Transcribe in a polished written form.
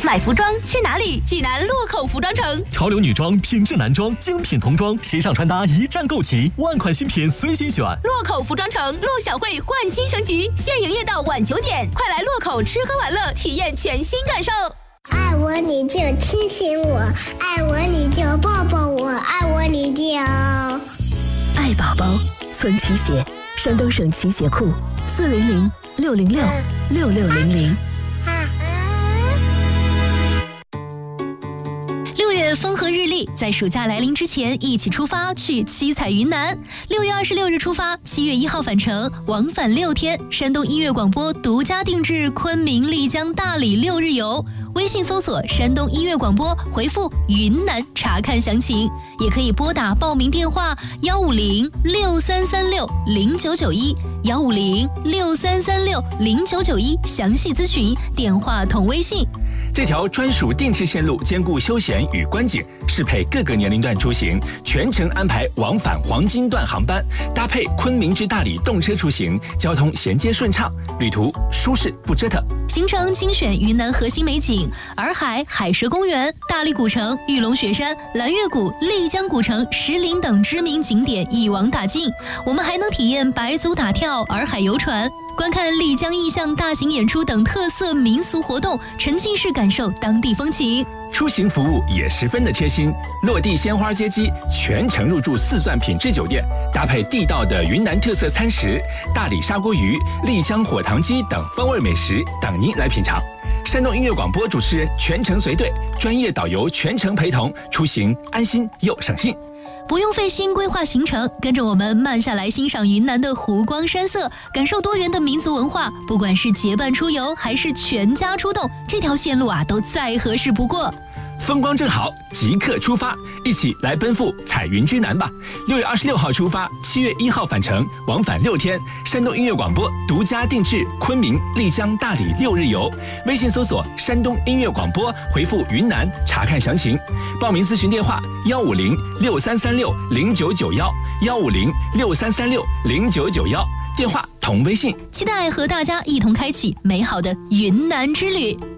买服装去哪里？济南洛口服装城。 潮流女装、品质男装、精品童装，时尚穿搭一站购齐，万款新品随心选。 洛口服装城陆小慧焕新升级，现营业到晚9点，快来洛口吃喝玩乐，体验全新感受。 爱我你就亲亲我，爱我你就抱抱我，爱我你就爱宝宝。村旗鞋，山东省旗鞋库，400-606-6600。 6月风和日丽，在暑假来临之前，一起出发去七彩云南。6月26日出发，7月1号返程，往返6天。山东音乐广播独家定制昆明、丽江、大理6日游。微信搜索山东音乐广播，回复云南查看详情，也可以拨打报名电话150-6336-0991，150-6336-0991，详细咨询，电话同微信。 这条专属定制线路兼顾休闲与观景，适配各个年龄段出行，全程安排往返黄金段航班，搭配昆明至大理动车出行，交通衔接顺畅，旅途舒适不折腾。 行程精选云南核心美景：洱海海蛇公园、大理古城、玉龙雪山、蓝月谷、丽江古城、石林等知名景点一网打尽。我们还能体验白族打跳、洱海游船，观看丽江意象大型演出等特色民俗活动，沉浸式感受当地风情。 出行服务也十分的贴心，落地鲜花接机，全程入住4钻品质酒店，搭配地道的云南特色餐食，大理砂锅鱼、丽江火塘鸡等风味美食等您来品尝。山东音乐广播主持人全程随队，专业导游全程陪同，出行安心又省心。 不用费心规划行程，跟着我们慢下来欣赏云南的湖光山色，感受多元的民族文化。不管是结伴出游还是全家出动，这条线路都再合适不过。 风光正好，即刻出发，一起来奔赴彩云之南吧！6月26号出发，7月1号返程，往返6天。山东音乐广播独家定制昆明、丽江、大理6日游。微信搜索山东音乐广播，回复云南查看详情。报名咨询电话150-6336-0991，150-6336-0991，电话同微信。 期待和大家一同开启美好的云南之旅。